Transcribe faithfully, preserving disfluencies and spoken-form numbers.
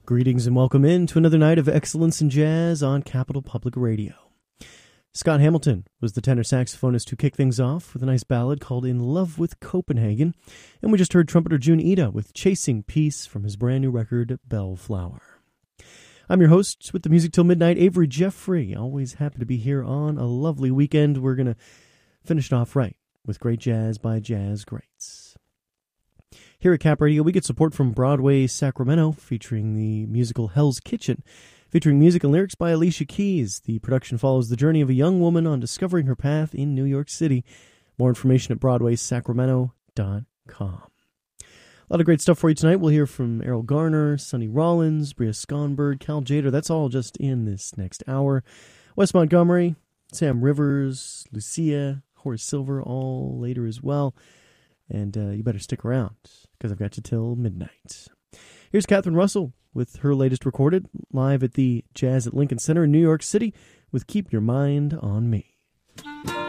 Greetings and welcome in to another night of excellence in jazz on Capital Public Radio. Scott Hamilton was the tenor saxophonist who kicked things off with a nice ballad called In Love with Copenhagen, and we just heard trumpeter Jun Ida with Chasing Peace from his brand new record, Bellflower. I'm your host with the Music Till Midnight, Avery Jeffrey. Always happy to be here on a lovely weekend. We're going to finish it off right with great jazz by jazz greats. Here at Cap Radio, we get support from Broadway Sacramento, featuring the musical Hell's Kitchen, featuring music and lyrics by Alicia Keys. The production follows the journey of a young woman on discovering her path in New York City. More information at broadway sacramento dot com. A lot of great stuff for you tonight. We'll hear from Errol Garner, Sonny Rollins, Bria Skonberg, Cal Tjader. That's all just in this next hour. Wes Montgomery, Sam Rivers, Lucia, Horace Silver, all later as well. And uh, you better stick around, because I've got you till midnight. Here's Catherine Russell with her latest recorded live at the Jazz at Lincoln Center in New York City with Keep Your Mind on Me.